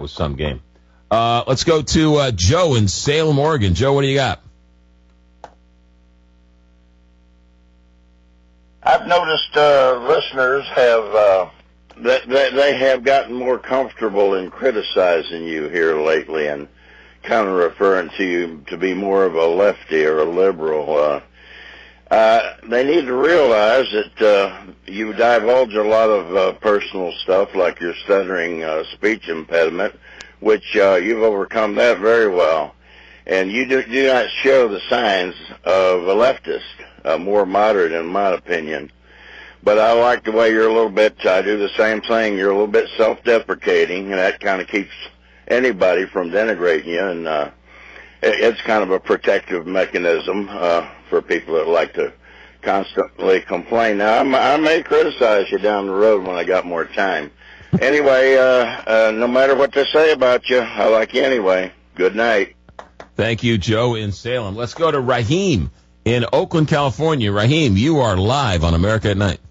was some game. Let's go to Joe in Salem, Oregon. Joe, what do you got? I've noticed listeners have they have gotten more comfortable in criticizing you here lately and kind of referring to you to be more of a lefty or a liberal. They need to realize that you divulge a lot of personal stuff, like your stuttering speech impediment, which you've overcome that very well. And you do not show the signs of a leftist, more moderate in my opinion. But I like the way you're a little bit, I do the same thing, you're a little bit self-deprecating, and that kind of keeps anybody from denigrating you, and it's kind of a protective mechanism for people that like to constantly complain. Now, I may criticize you down the road when I got more time. Anyway, no matter what they say about you, I like you anyway. Good night. Thank you, Joe in Salem. Let's go to Raheem in Oakland, California. Raheem, you are live on America at Night.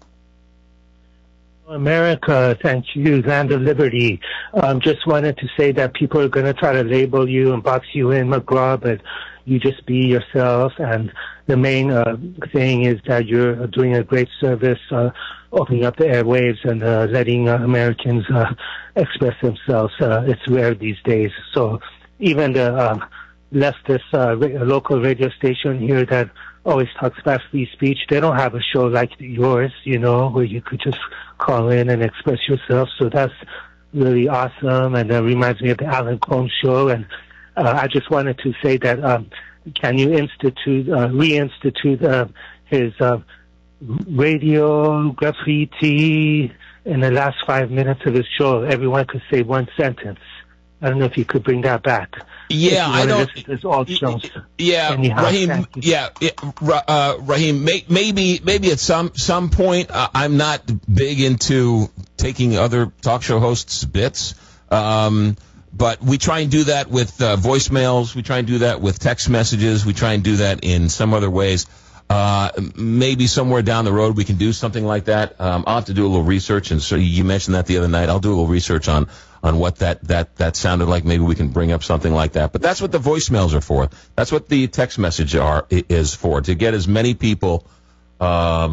America, thank you, land of liberty. Just wanted to say that people are going to try to label you and box you in, McGraw, but you just be yourself. And the main thing is that you're doing a great service, opening up the airwaves and letting Americans express themselves. It's rare these days. So even the leftist local radio station here that always talks about free speech, they don't have a show like yours, where you could just call in and express yourself. So that's really awesome, and that reminds me of the Alan Colmes show. And I just wanted to say that can you reinstitute his radio graffiti in the last 5 minutes of his show? Everyone could say one sentence. I don't know if you could bring that back. Yeah, I don't. It's all shows. Yeah, anyhow, Raheem. Yeah, Raheem. Maybe at some point, I'm not big into taking other talk show hosts' bits, but we try and do that with voicemails. We try and do that with text messages. We try and do that in some other ways. Maybe somewhere down the road we can do something like that. I'll have to do a little research, and so you mentioned that the other night. I'll do a little research on what that sounded like. Maybe we can bring up something like that. But that's what the voicemails are for. That's what the text message is for, to get as many people